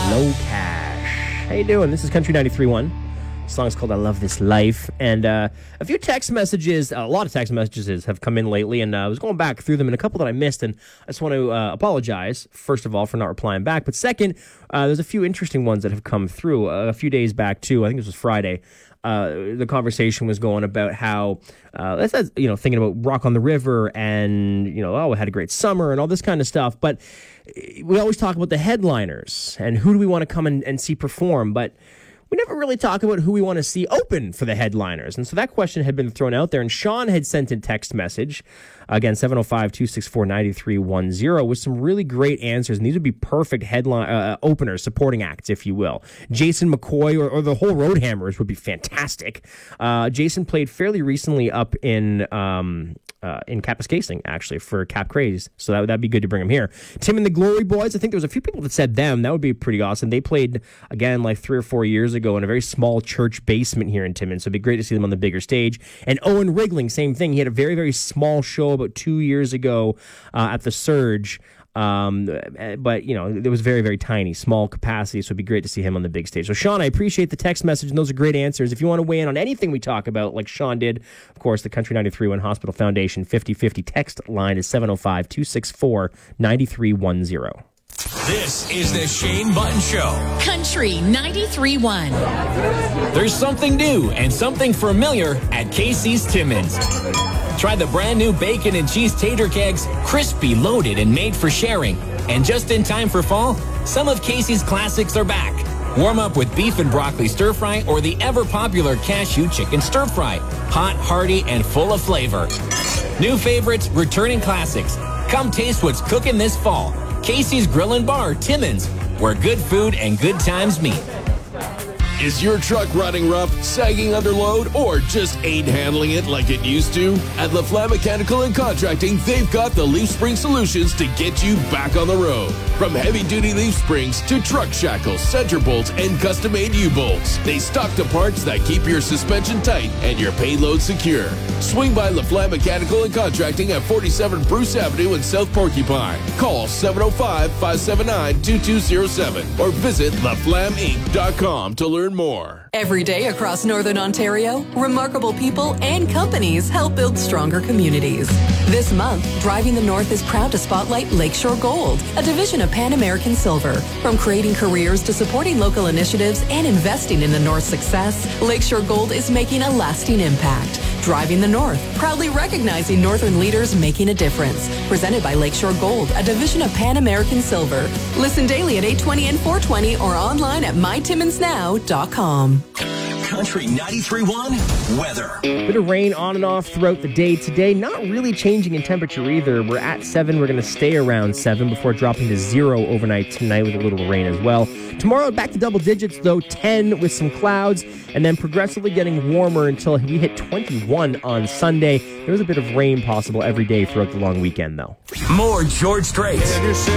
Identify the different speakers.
Speaker 1: Low Cash. How you doing? This is Country 93.1. The song's called I Love This Life. And a lot of text messages have come in lately, and I was going back through them, and a couple that I missed, and I just want to apologize, first of all, for not replying back. But second, there's a few interesting ones that have come through a few days back, too. I think this was Friday. The conversation was going about how, thinking about Rock on the River and, we had a great summer and all this kind of stuff. But we always talk about the headliners and who do we want to come and see perform. But we never really talk about who we want to see open for the headliners. And so that question had been thrown out there. And Sean had sent a text message, again, 705-264-9310, with some really great answers. And these would be perfect headline openers, supporting acts, if you will. Jason McCoy or the whole Roadhammers would be fantastic. Jason played fairly recently up in Kapuskasing, actually, for Cap Craze. So that'd be good to bring him here. Tim and the Glory Boys, I think there was a few people that said them. That would be pretty awesome. They played, again, like 3 or 4 years ago in a very small church basement here in Timmins. So it'd be great to see them on the bigger stage. And Owen Rigling, same thing. He had a very, very small show about 2 years ago at the Surge. But, it was very, very tiny, small capacity, so it'd be great to see him on the big stage. So, Sean, I appreciate the text message, and those are great answers. If you want to weigh in on anything we talk about, like Sean did, of course, the Country 93.1 Hospital Foundation 5050 text line is 705-264-9310.
Speaker 2: This is the Shane Button Show.
Speaker 3: Country 93.1.
Speaker 2: There's something new and something familiar at Casey's Timmins. Try the brand new bacon and cheese tater kegs, crispy, loaded, and made for sharing. And just in time for fall, some of Casey's classics are back. Warm up with beef and broccoli stir fry or the ever popular cashew chicken stir fry. Hot, hearty, and full of flavor. New favorites, returning classics. Come taste what's cooking this fall. Casey's Grill and Bar, Timmins, where good food and good times meet.
Speaker 4: Is your truck running rough, sagging under load, or just ain't handling it like it used to? At LaFlamme Mechanical and Contracting, they've got the leaf spring solutions to get you back on the road. From heavy-duty leaf springs to truck shackles, center bolts, and custom-made U-bolts, they stock the parts that keep your suspension tight and your payload secure. Swing by LaFlamme Mechanical and Contracting at 47 Bruce Avenue in South Porcupine. Call 705-579-2207 or visit laflammeinc.com to learn more.
Speaker 5: Every day across Northern Ontario, remarkable people and companies help build stronger communities. This month, Driving the North is proud to spotlight Lakeshore Gold, a division of Pan American Silver. From creating careers to supporting local initiatives and investing in the North's success, Lakeshore Gold is making a lasting impact. Driving the North, proudly recognizing Northern leaders making a difference. Presented by Lakeshore Gold, a division of Pan American Silver. Listen daily at 8:20 and 4:20 or online at mytimminsnow.com.
Speaker 2: Country 93.1 weather.
Speaker 1: Bit of rain on and off throughout the day today. Not really changing in temperature either. We're at 7. We're going to stay around 7 before dropping to 0 overnight tonight with a little rain as well. Tomorrow back to double digits though, 10 with some clouds, and then progressively getting warmer until we hit 21 on Sunday. There was a bit of rain possible every day throughout the long weekend though.
Speaker 2: More George Strait.